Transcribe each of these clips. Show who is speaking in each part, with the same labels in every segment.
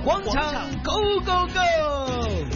Speaker 1: 广场 Go Go Go！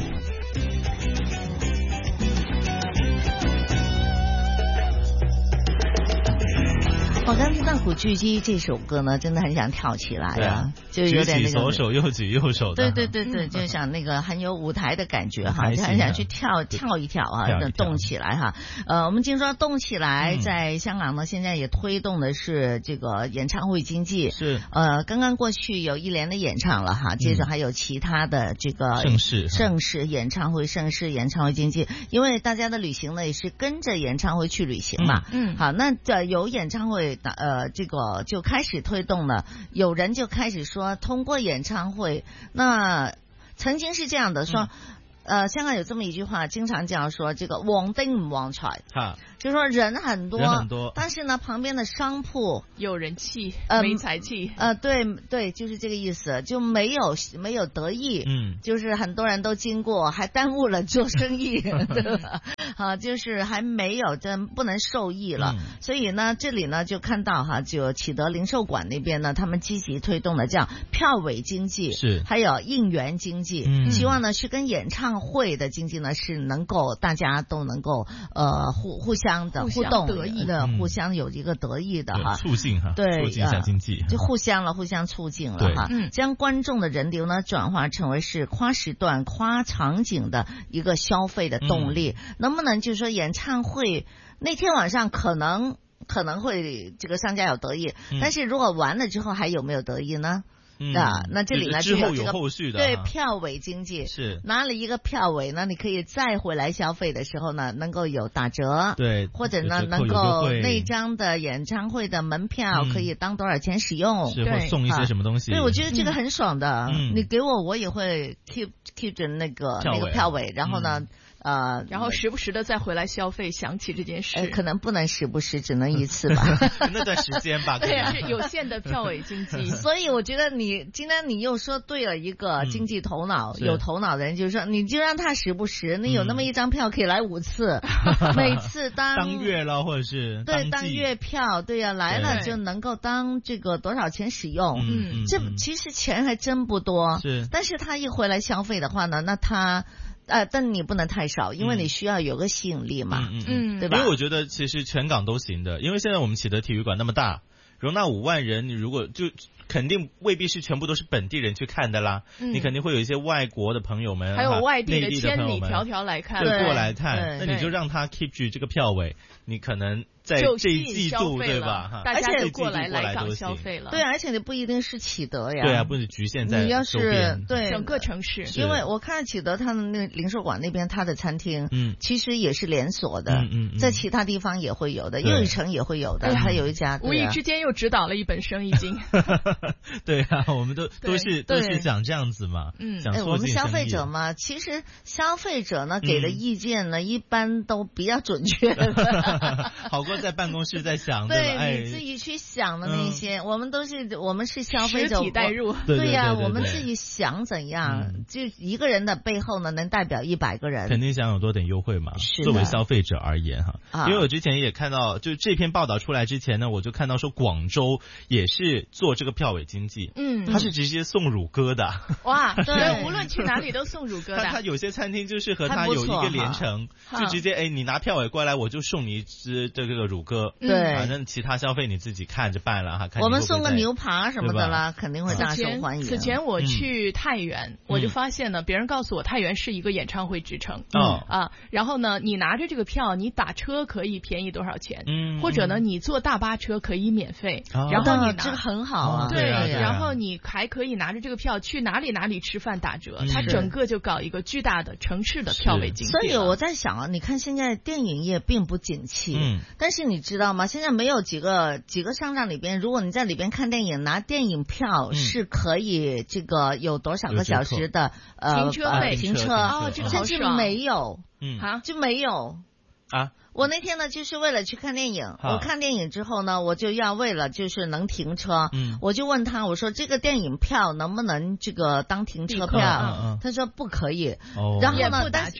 Speaker 2: 我刚听到《古巨基》这首歌呢，真的很想跳起来啊，就有点那个
Speaker 3: 举起左手又举右手的，
Speaker 2: 对，就想那个很有舞台的感觉哈，就很想去跳一跳啊，动起来哈。我们听说动起来，在香港呢，现在也推动的是这个演唱会经济，
Speaker 3: 是
Speaker 2: 刚刚过去有一连的演唱了哈，接着还有其他的这个盛世演唱会经济，因为大家的旅行呢也是跟着演唱会去旅行嘛，好，那有演唱会。这个就开始推动了，有人就开始说，通过演唱会，那曾经是这样的说，香港有这么一句话，经常讲说这个旺丁唔旺财，就说人很多，但是呢，旁边的商铺
Speaker 4: 有人气，没财气，
Speaker 2: 对，就是这个意思，就没有得意，就是很多人都经过，还耽误了做生意，对吧？就是还没有真不能受益了，所以呢，这里呢就看到哈，就启德零售馆那边呢，他们积极推动的叫票尾经济，
Speaker 3: 是还
Speaker 2: 有应援经济，希望呢是跟演唱会的经济呢是能够大家都能够互相的互动的，互相有一个得益的哈，
Speaker 3: 促进哈，
Speaker 2: 对，
Speaker 3: 促进一下经济，
Speaker 2: 就互相促进了哈，将观众的人流呢转化成为是跨时段、跨场景的一个消费的动力，能不能就是说演唱会那天晚上可能会这个商家有得益，但是如果完了之后还有没有得益呢？那这里呢
Speaker 3: 之后有后续的，
Speaker 2: 对，票尾经济
Speaker 3: 是
Speaker 2: 拿了一个票尾呢，你可以再回来消费的时候呢，能够有打折，
Speaker 3: 对，
Speaker 2: 或者呢能够那张的演唱会的门票可以当多少钱使用，
Speaker 3: 是或送一些什么东西，
Speaker 2: 对，我觉得这个很爽的，你给我也会 keep 着那个票尾，然后呢。
Speaker 4: 然后时不时的再回来消费，想起这件事，
Speaker 2: 可能不能时不时，只能一次吧。
Speaker 3: 那段时间吧，
Speaker 4: 对，是有限的票尾经济。
Speaker 2: 所以我觉得今天你又说对了一个经济头脑，有头脑的人，就是说你就让他时不时，你有那么一张票可以来5次，每次当
Speaker 3: 月了或者是
Speaker 2: 对当月票，对呀，来了就能够当这个多少钱使用，这其实钱还真不多，
Speaker 3: 是，
Speaker 2: 但是他一回来消费的话呢，那他。但你不能太少，因为你需要有个吸引力嘛，对吧？
Speaker 3: 因为我觉得其实全港都行的，因为现在我们启德体育馆那么大，容纳5万人，你如果就肯定未必是全部都是本地人去看的啦，你肯定会有一些外国的朋友们，
Speaker 4: 还有外地的
Speaker 3: 千
Speaker 4: 里迢迢来看，
Speaker 3: 对，过来看，那你就让他 keep 住这个票尾，你可能。在这一季度对吧？
Speaker 4: 大家就过来港消费了。
Speaker 2: 对，而且你不一定是启德呀。
Speaker 3: 对啊，不是局限在
Speaker 2: 你要是对
Speaker 4: 整个城市，
Speaker 2: 因为我看启德他的那零售馆那边，他的餐厅其实也是连锁的，在其他地方也会有的，又一城也会有的，还有一家。
Speaker 4: 无意之间又指导了一本生意经。
Speaker 3: 对啊，我们都是讲这样子嘛，
Speaker 2: 我们消费者嘛，其实消费者呢给的意见呢一般都比较准确，
Speaker 3: 好过。在办公室在想，
Speaker 2: 对，你自己去想的那些，我们是消费者，
Speaker 4: 实体代入，
Speaker 2: 对呀，我们自己想怎样，就一个人的背后呢，能代表100个人，
Speaker 3: 肯定想有多点优惠嘛。作为消费者而言哈，因为我之前也看到，就这篇报道出来之前呢，我就看到说广州也是做这个票尾经济，它是直接送乳鸽的，
Speaker 4: 哇，对，无论去哪里都送乳鸽的。
Speaker 3: 他有些餐厅就是和他有一个连城，就直接你拿票尾过来，我就送你一只这个乳鸽，
Speaker 2: 对，
Speaker 3: 反正其他消费你自己看着办了哈。
Speaker 2: 我们送个牛扒什么的啦，肯定会大受欢迎。
Speaker 4: 此前我去太原，我就发现呢，别人告诉我太原是一个演唱会之城，然后呢，你拿着这个票，你打车可以便宜多少钱，或者呢，你坐大巴车可以免费，然后你
Speaker 2: 这个很好啊，
Speaker 4: 对，然后你还可以拿着这个票去哪里吃饭打折，它整个就搞一个巨大的城市的票尾经济。
Speaker 2: 所以我在想啊，你看现在电影业并不景气，但是你知道吗？现在没有几个商场里边，如果你在里边看电影，拿电影票是可以这个有多少个小时的
Speaker 4: 停车费，
Speaker 2: 停车
Speaker 4: 哦，这个好爽，
Speaker 2: 没有，就没有
Speaker 3: 啊。
Speaker 2: 我那天呢，就是为了去看电影。我看电影之后呢，我就要为了就是能停车，我就问他，我说这个电影票能不能这个当停车票？他说不可以。然后呢，
Speaker 4: 不打折。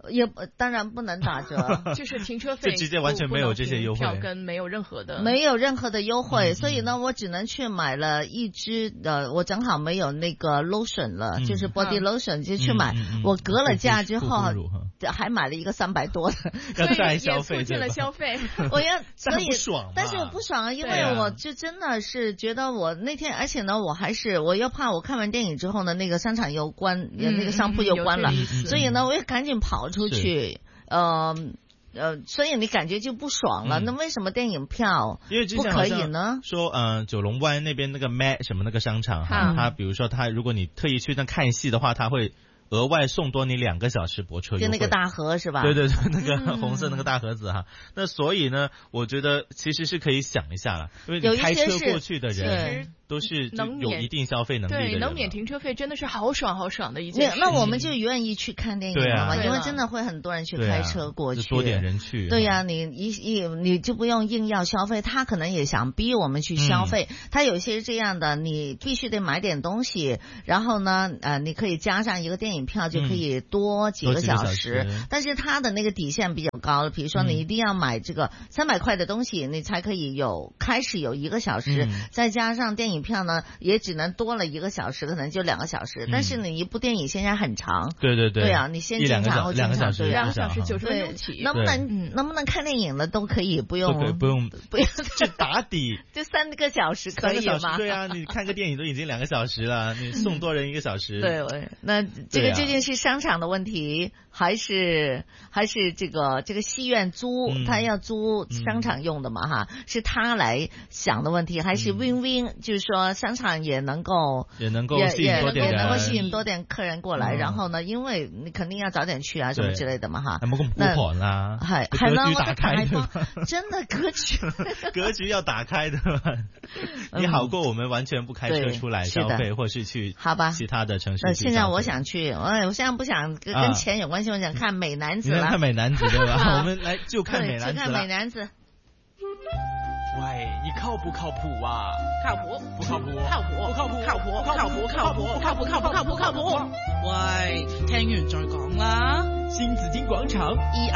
Speaker 2: 也当然不能打折，
Speaker 4: 就是停车费
Speaker 3: 就直接完全没有这些优惠，
Speaker 4: 票根没有任何的
Speaker 2: 优惠，所以呢，我只能去买了一支我正好没有那个 lotion 了，就是 body lotion 就去买，我隔了价之后还买了一个300多的，
Speaker 3: 要再消费，
Speaker 4: 促进了消费，
Speaker 2: 我要所以
Speaker 3: 但
Speaker 2: 是我不爽啊，因为我就真的是觉得我那天，而且呢，我又怕我看完电影之后呢，那个商场又关，那个商铺又关了，所以呢，我也赶紧跑出去，所以你感觉就不爽了。那为什么电影票不可以呢？
Speaker 3: 说九龙湾那边那个 Mac 什么那个商场哈，它比如说如果你特意去那看戏的话，它会额外送多你2个小时泊车优惠，
Speaker 2: 就那个大盒是吧？
Speaker 3: 对对对，那个红色那个大盒子哈。那所以呢，我觉得其实是可以想一下了，因为你开车过去的人都是有一定消费能力的人，
Speaker 4: 对，能免停车费真的是好爽好爽的一件事。
Speaker 2: 那我们就愿意去看电影了嘛，因为真的会很多人去开车过去，
Speaker 3: 多点人去。
Speaker 2: 对呀，你就不用硬要消费，他可能也想逼我们去消费。他有些是这样的，你必须得买点东西，然后呢，你可以加上一个电影票就可以多几个小时，但是他的那个底线比较高了，比如说你一定要买这个300块的东西，你才可以开始有1个小时，再加上电影票呢也只能多了1个小时，可能就2个小时。但是你一部电影现在很长，
Speaker 3: 对
Speaker 2: 啊，你先进场后进场
Speaker 4: 2个小时90分钟起，
Speaker 2: 能不能看电影了都可以不用
Speaker 3: 就打底，
Speaker 2: 就3个小时可以吗？
Speaker 3: 对啊，你看个电影都已经2个小时了，你送多人1个小时。
Speaker 2: 对，那这个究竟是商场的问题，还是这个戏院租，他要租商场用的嘛哈？是他来想的问题，还是 win-win，就是说商场也能够吸引多点客人过来，然後呢，因為你肯定要早點去啊，什麼之類的嘛哈。
Speaker 3: 係冇咁孤寒啦，
Speaker 2: 係啦，
Speaker 3: 格局打開的，
Speaker 2: 真的
Speaker 3: 格局要打開的，你好過我們完全不開車出來消費，或是去其他的城市。
Speaker 2: 現在我想去，我現在不想跟錢有關係，我想看美男子啦。
Speaker 3: 看美男子對吧？我們來就看美男子。
Speaker 2: 就看美男子。
Speaker 1: 喂，你靠不靠譜啊？
Speaker 5: 靠譜，
Speaker 1: 不靠譜，
Speaker 5: 靠譜，
Speaker 1: 不靠譜，
Speaker 5: 靠譜，靠譜，靠譜，靠譜，靠譜，靠譜，靠譜。喂，聽完再講啦。
Speaker 1: 新紫荊廣場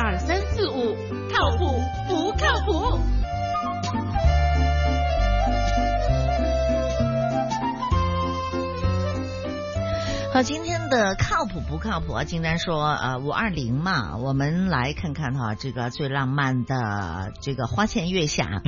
Speaker 5: 1、2、3、4、5，靠譜不靠譜？
Speaker 2: 好，今天的靠谱不靠谱啊？金丹说520嘛，我们来看看哈，这个最浪漫的这个花前月下。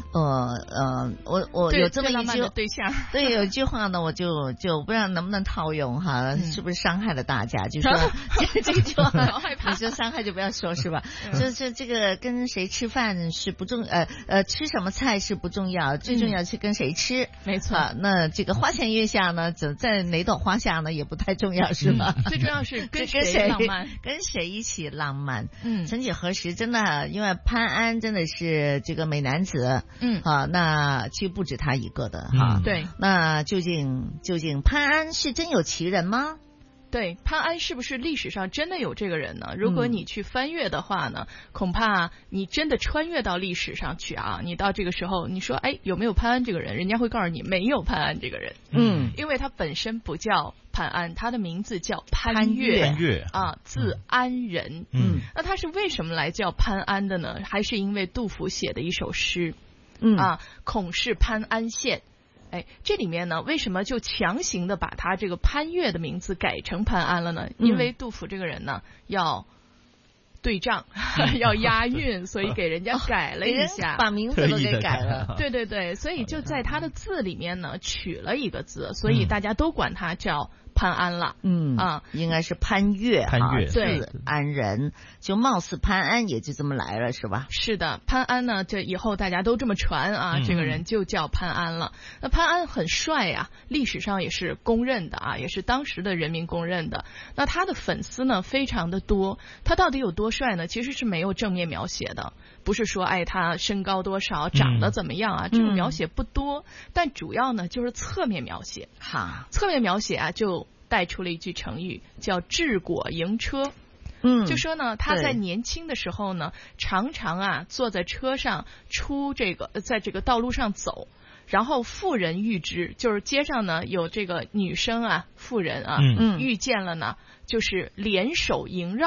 Speaker 2: 我有这么一句
Speaker 4: 对象，
Speaker 2: 对，有一句话呢，我就不知道能不能套用哈，是不是伤害了大家？就说这句话，你说伤害就不要说是吧？就是这个跟谁吃饭是不重吃什么菜是不重要，最重要是跟谁吃。
Speaker 4: 没错。
Speaker 2: 那这个花前月下呢，在哪朵花下呢，也不太重要是吧？
Speaker 4: 最重要是跟谁浪漫，
Speaker 2: 跟谁一起浪漫。曾几何时，真的，因为潘安真的是这个美男子。那其实不止他一个的哈。
Speaker 4: 对。
Speaker 2: 那究竟潘安是真有其人吗？
Speaker 4: 对，潘安是不是历史上真的有这个人呢？如果你去翻阅的话呢，恐怕你真的穿越到历史上去啊，你到这个时候你说有没有潘安这个人，人家会告诉你没有潘安这个人。因为他本身不叫潘安，他的名字叫潘岳啊，字安仁。那他是为什么来叫潘安的呢？还是因为杜甫写的一首诗孔氏潘安县。这里面呢，为什么就强行的把他这个潘岳的名字改成潘安了呢？因为杜甫这个人呢，要对仗，要押韵，所以给人家改了一下，
Speaker 2: 把名字都给改了。
Speaker 4: 对对对，所以就在他的字里面呢，取了一个字，所以大家都管他叫潘安了。
Speaker 2: 应该是潘岳，
Speaker 4: 对，
Speaker 2: 字安仁，就貌似潘安也就这么来了是吧？
Speaker 4: 是的，潘安呢，这以后大家都这么传啊，这个人就叫潘安了。那潘安很帅呀，历史上也是公认的啊，也是当时的人民公认的。那他的粉丝呢非常的多，他到底有多帅呢？其实是没有正面描写的，不是说他身高多少，长得怎么样啊，这种描写不多，但主要呢就是侧面描写。侧面描写啊，就带出了一句成语，叫治国迎车。就说呢，他在年轻的时候呢，常常坐在车上在这个道路上走，然后妇人遇之，就是街上呢有这个女生妇人遇见了呢，就是联手萦绕，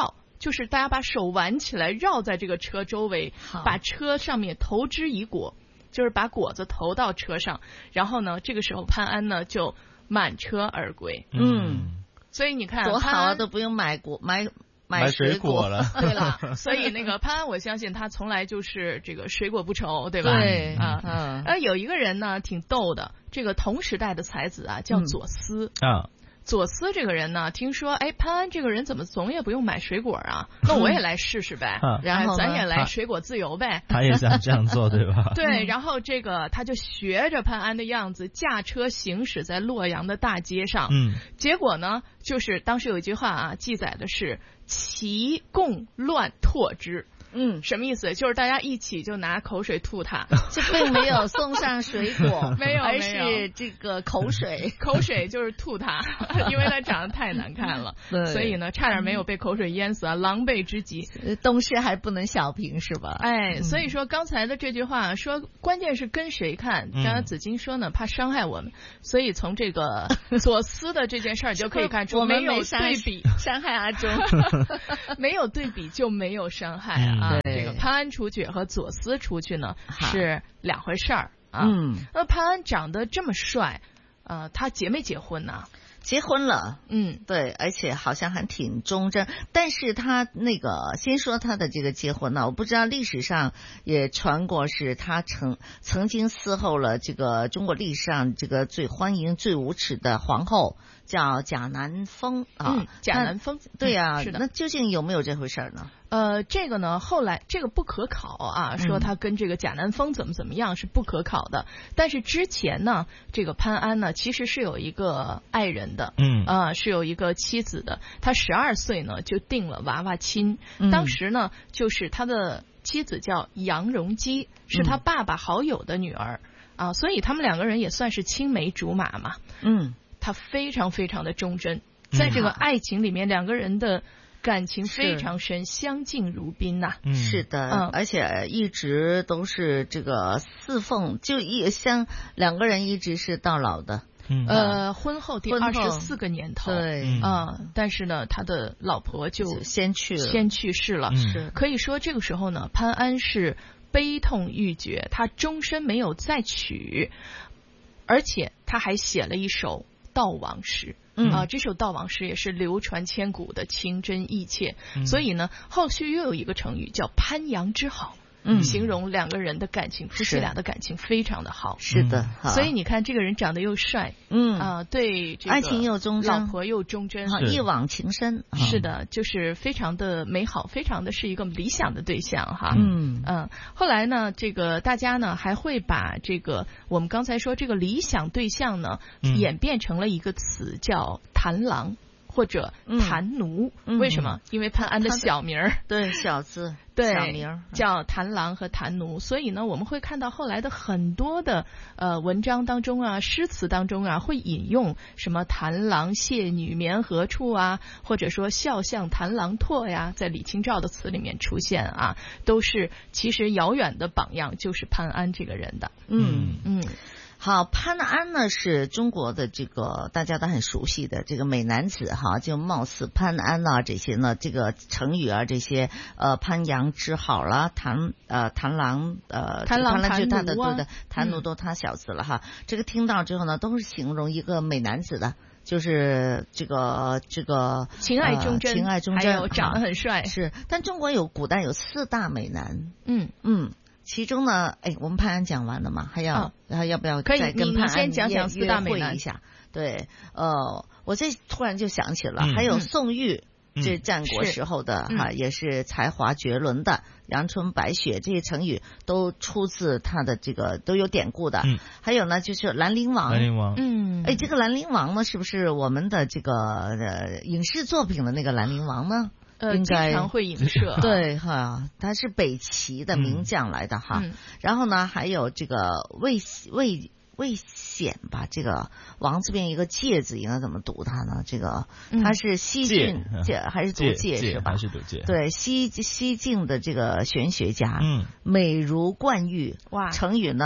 Speaker 4: 就是大家把手挽起来绕在这个车周围，把车上面投之以果，就是把果子投到车上，然后呢，这个时候潘安呢就满车而归。所以你看
Speaker 2: 多好啊，都不用买水果
Speaker 3: 了。
Speaker 4: 对了，所以那个潘安，我相信他从来就是这个水果不愁，对吧？
Speaker 2: 对
Speaker 4: 有一个人呢挺逗的，这个同时代的才子啊，叫左思左思这个人呢，听说潘安这个人怎么总也不用买水果啊？那我也来试试呗，然后咱也来水果自由呗。
Speaker 3: 他也想这样做，对吧？
Speaker 4: 对，然后这个他就学着潘安的样子，驾车行驶在洛阳的大街上。结果呢，就是当时有一句话啊，记载的是“齐共乱唾之”。什么意思？就是大家一起就拿口水吐他，
Speaker 2: 这并没有送上水果，
Speaker 4: 没有，
Speaker 2: 而是这个口水，
Speaker 4: 口水就是吐他，因为他长得太难看了，所以呢，差点没有被口水淹死啊，狼狈之极。
Speaker 2: 东施还不能小评是吧？
Speaker 4: 所以说刚才的这句话说，关键是跟谁看。刚才紫金说呢，怕伤害我们，所以从这个左思的这件事儿就可以看出，
Speaker 2: 我们
Speaker 4: 没有对比
Speaker 2: 伤害阿忠，
Speaker 4: 没有对比就没有伤害啊。这个潘安出去和左思出去呢是两回事儿啊。那潘安长得这么帅，他结没结婚呢？
Speaker 2: 结婚了，对，而且好像还挺忠贞。但是他那个先说他的这个结婚呢，我不知道历史上也传过，是他曾经伺候了这个中国历史上这个最欢迎最无耻的皇后，叫贾南风啊。
Speaker 4: 贾南风，
Speaker 2: 对呀，那究竟有没有这回事呢？
Speaker 4: 这个呢，后来这个不可考啊，说他跟这个贾南风怎么样是不可考的。但是之前呢，这个潘安呢，其实是有一个爱人的，是有一个妻子的。他12岁呢就定了娃娃亲，当时呢就是他的妻子叫杨荣基，是他爸爸好友的女儿啊，所以他们两个人也算是青梅竹马嘛。他非常非常的忠贞，在这个爱情里面，两个人的感情非常深，相敬如宾呐。
Speaker 2: 是的，而且一直都是这个侍奉，就像两个人一直是到老的。
Speaker 4: 婚后第24个年头，
Speaker 2: 对
Speaker 4: 但是呢，他的老婆就先去世了。
Speaker 2: 是
Speaker 4: 可以说这个时候呢，潘安是悲痛欲绝，他终身没有再娶，而且他还写了一首悼亡诗。这首悼亡诗也是流传千古的情真意切。所以呢，后续又有一个成语叫潘杨之好。形容两个人的感情，夫妻俩的感情非常的好。
Speaker 2: 是的，
Speaker 4: 所以你看这个人长得又帅，对这个
Speaker 2: 爱情又忠贞，
Speaker 4: 老婆又忠贞，
Speaker 2: 一往情深。
Speaker 4: 是的，就是非常的美好，非常的是一个理想的对象哈。后来呢，这个大家呢还会把这个我们刚才说这个理想对象呢，演变成了一个词叫谭郎或者谭奴。为什么？因为潘安的小名儿，
Speaker 2: 对，小字。
Speaker 4: 对，
Speaker 2: 小名
Speaker 4: 叫谭郎和谭奴，所以呢，我们会看到后来的很多的文章当中啊，诗词当中啊，会引用什么谭郎谢女眠何处啊，或者说笑向谭郎唾呀，在李清照的词里面出现啊，都是其实遥远的榜样就是潘安这个人的。
Speaker 2: 好，潘安呢是中国的这个大家都很熟悉的这个美男子哈，就貌似潘安啊这些呢，这个成语啊这些潘杨之好啦，谭郎就他的对的，谭奴都他小字了哈。这个听到之后呢，都是形容一个美男子的，就是这个
Speaker 4: 情爱忠贞，还有长得很帅。
Speaker 2: 是，但中国古代有4大美男。其中呢，我们潘安讲完了嘛？还要不要再跟潘安
Speaker 4: 先讲4大美男
Speaker 2: 一下？对，我这突然就想起了，还有宋玉，这战国时候的也是才华绝伦的，阳春白雪这些成语都出自他的这个都有典故的。还有呢，就是兰陵王。这个兰陵王呢，是不是我们的这个影视作品的那个兰陵王呢？
Speaker 4: 经常会影射。
Speaker 2: 对哈，他是北齐的名将来的哈。然后呢，还有这个魏显吧，这个王字边一个介字应该怎么读它呢？这个他是西晋还是读介是吧？
Speaker 3: 还是读介。
Speaker 2: 对，西晋的这个玄学家，美如冠玉。哇，成语呢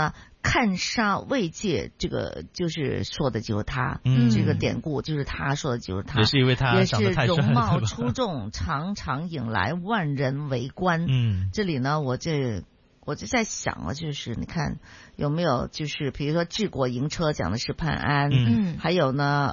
Speaker 2: 看杀慰藉，这个就是说的就是他，这个典故就是他说的就是他，
Speaker 3: 也是因为他长得太帅了，
Speaker 2: 也是容貌出众，常常引来万人围观。这里呢，我就在想了，就是你看有没有，就是比如说治国营车讲的是潘安，还有呢，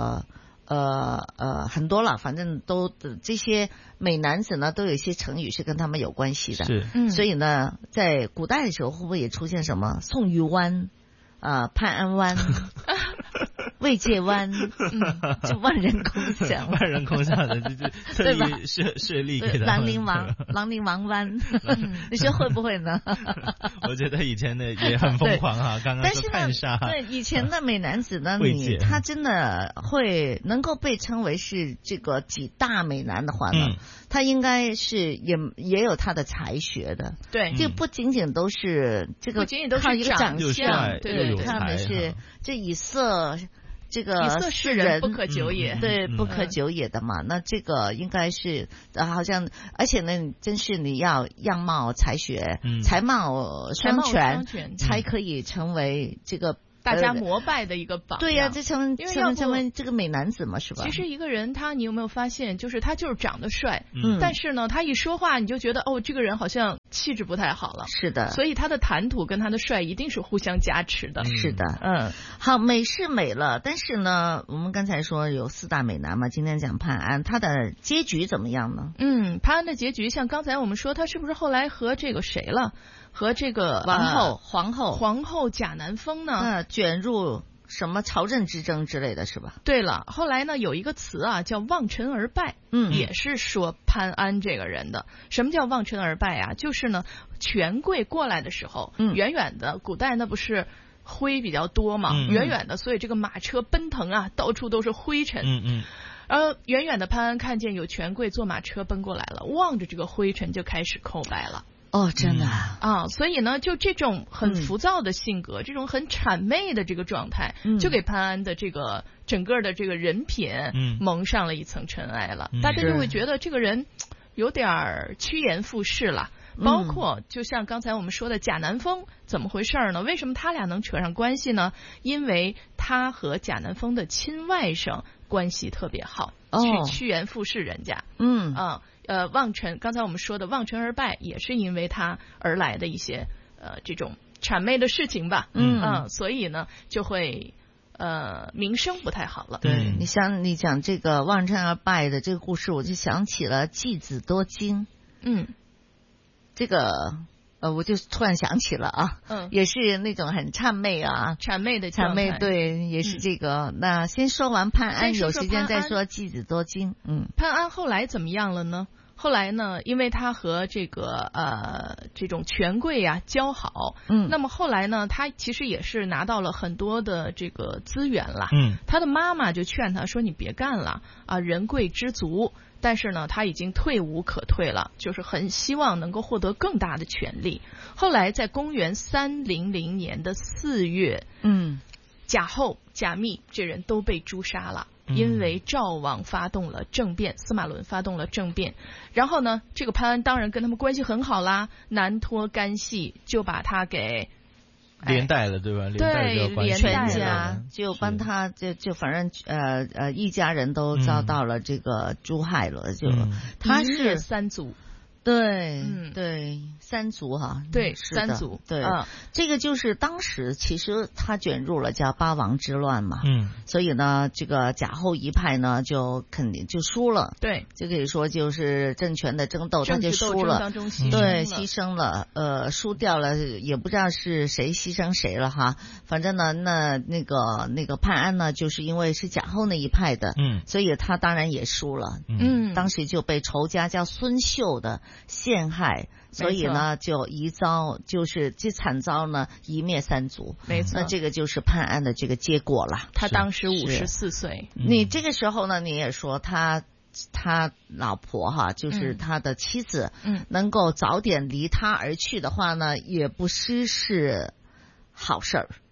Speaker 2: 很多了，反正都这些美男子呢，都有一些成语是跟他们有关系的。
Speaker 3: 是，
Speaker 2: 所以呢，在古代的时候，会不会也出现什么宋玉湾、潘安湾、慰藉湾，就万人空巷，
Speaker 3: 万人空巷的，就特意设立给他们。
Speaker 2: 朗宁王湾，你说会不会呢？
Speaker 3: 我觉得以前的也很疯狂哈，刚刚说看杀。
Speaker 2: 对，以前的美男子呢，他真的会能够被称为是这个几大美男的话呢，他应该是也有他的才学的。
Speaker 4: 对，
Speaker 2: 就不仅仅都是这个，
Speaker 4: 不仅仅都是
Speaker 2: 一个长相，
Speaker 3: 对，
Speaker 2: 他们是这以色。这个
Speaker 4: 以色侍人不可久也，
Speaker 2: 对，不可久也的嘛。那这个应该是好像，而且呢，真是你要样貌、才学、才貌双全，才可以成为这个
Speaker 4: 大家膜拜的一个榜样。
Speaker 2: 对呀，这成为这个美男子嘛，是吧？
Speaker 4: 其实一个人你有没有发现，就是他就是长得帅，但是呢，他一说话你就觉得这个人好像气质不太好了。
Speaker 2: 是的，
Speaker 4: 所以他的谈吐跟他的帅一定是互相加持的。
Speaker 2: 是的，好，美是美了，但是呢，我们刚才说有四大美男嘛，今天讲潘安，他的结局怎么样呢？
Speaker 4: 潘安的结局，像刚才我们说，他是不是后来和这个谁了？和这个
Speaker 2: 皇后
Speaker 4: 贾南风呢？
Speaker 2: 卷入什么朝政之争之类的是吧？
Speaker 4: 对了，后来呢有一个词叫望尘而拜，也是说潘安这个人的。什么叫望尘而拜啊？就是呢权贵过来的时候，远远的，古代那不是灰比较多嘛，远远的，所以这个马车奔腾啊，到处都是灰尘。远远的潘安看见有权贵坐马车奔过来了，望着这个灰尘就开始叩拜了。
Speaker 2: 真的
Speaker 4: 所以呢，就这种很浮躁的性格，这种很谄媚的这个状态，就给潘安的这个整个的这个人品蒙上了一层尘埃了。大家就会觉得这个人有点趋炎附势了。包括就像刚才我们说的贾南风，怎么回事呢？为什么他俩能扯上关系呢？因为他和贾南风的亲外甥关系特别好，去趋炎附势人家。望尘，刚才我们说的望尘而拜，也是因为他而来的一些这种谄媚的事情吧。所以呢，就会名声不太好了。
Speaker 2: 对，你讲这个望尘而拜的这个故事，我就想起了季子多金。这个我就突然想起了也是那种很谄媚
Speaker 4: 谄媚的
Speaker 2: 谄媚，对，也是这个。那先说完潘安，有时间再说季子多金。
Speaker 4: 潘安后来怎么样了呢？后来呢，因为他和这个这种权贵交好，那么后来呢，他其实也是拿到了很多的这个资源了。他的妈妈就劝他说：“你别干了人贵知足。”但是呢，他已经退无可退了，就是很希望能够获得更大的权力。后来在公元300年的4月，贾后、贾密这人都被诛杀了。因为赵王发动了政变，司马伦发动了政变，然后呢，这个潘安当然跟他们关系很好啦，难脱干系，就把他给
Speaker 3: 连带了，对吧？
Speaker 4: 对，连带
Speaker 2: 家就帮他就反正一家人都遭到了这个诛害了，就他是
Speaker 4: 三族。
Speaker 2: 对，对，三族
Speaker 4: 对，三族，
Speaker 2: 对，这个就是当时其实他卷入了叫八王之乱嘛，所以呢，这个贾后一派呢就肯定就输了，
Speaker 4: 对，
Speaker 2: 就可以说就是政权的争斗，他就输了，对，牺牲了，输掉了，也不知道是谁牺牲谁了哈，反正呢，那个潘安呢，就是因为是贾后那一派的，所以他当然也输了，当时就被仇家叫孙秀的陷害，所以呢就就是这惨遭呢一灭三族。
Speaker 4: 没错，
Speaker 2: 那这个就是潘安的这个结果了。
Speaker 4: 他当时54岁。
Speaker 2: 你这个时候呢，你也说他老婆就是他的妻子，能够早点离他而去的话呢，也不失是好事儿。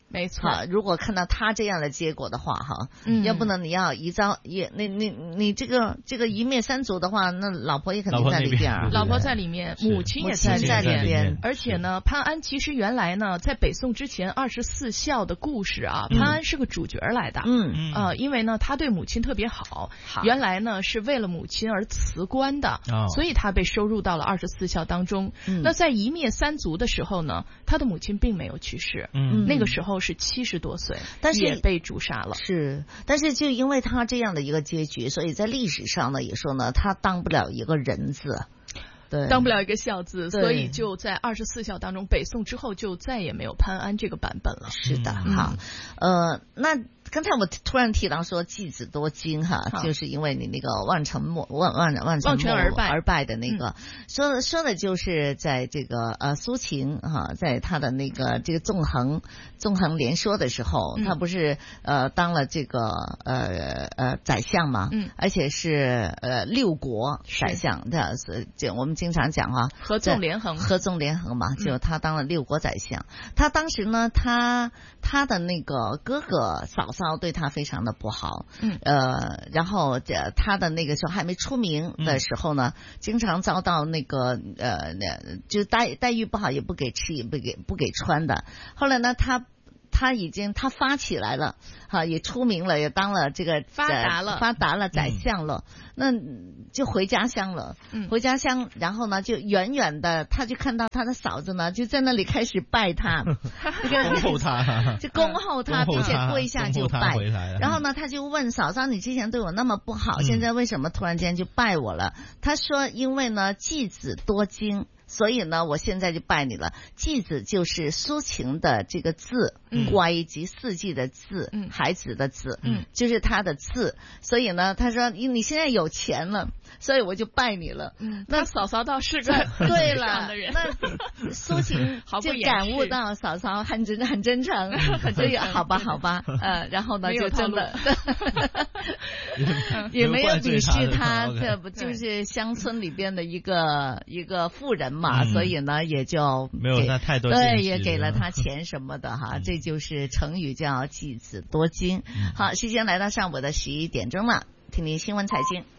Speaker 4: 没错，
Speaker 2: 如果看到他这样的结果的话，哈，要不呢你要一朝也你这个一灭三族的话，那老婆也肯定在里边，
Speaker 4: 老婆在里面，母亲也在里边，而且呢，潘安其实原来呢，在北宋之前24孝的故事啊，潘安是个主角来的，因为呢他对母亲特别好，原来呢是为了母亲而辞官的，所以他被收入到了24孝当中。那在一灭三族的时候呢，他的母亲并没有去世，那个时候是70多岁，但是也被诛杀了。
Speaker 2: 是，但是就因为他这样的一个结局，所以在历史上呢也说呢，他当不了一个人字。对，
Speaker 4: 当不了一个孝字，所以就在24孝当中，北宋之后就再也没有潘安这个版本了。
Speaker 2: 是的，好，那刚才我突然提到说继子多金哈，就是因为你那个望尘而败的那个，说的就是在这个苏秦哈，在他的那个这个纵横连说的时候，他不是当了这个宰相嘛，而且是6国宰相的，就我们经常讲哈，
Speaker 4: 合纵连横
Speaker 2: 嘛，就他当了6国宰相。他当时呢，他的那个哥哥嫂嫂对他非常的不好，然后他的那个时候还没出名的时候呢，经常遭到那个就待遇不好，也不给吃也不给穿的。后来呢，他发起来了，也出名了，也当了这个
Speaker 4: 发达了
Speaker 2: 宰相了，那就回家乡了。回家乡，然后呢，就远远的他就看到他的嫂子呢，就在那里开始拜他，
Speaker 3: 恭候他，
Speaker 2: 就恭候他，并且跪下就拜。然后呢，他就问嫂嫂：“你之前对我那么不好，现在为什么突然间就拜我了？”他说：“因为呢，继子多金。”所以呢，我现在就拜你了。继子就是苏秦的这个字，乖及四季的字，孩子的字，就是他的字。所以呢，他说你现在有钱了，所以我就拜你了。
Speaker 4: 那嫂嫂倒是个
Speaker 2: 对了，那苏秦就感悟到嫂嫂很真诚，这个好吧，然后呢就真的也没有鄙视他，这不就是乡村里边的一个富人嘛，所以呢也就
Speaker 3: 没有他太多
Speaker 2: 对，也给了他钱什么的哈，这就是成语叫继子多金。好，时间来到上午的11点钟了，听听新闻财经。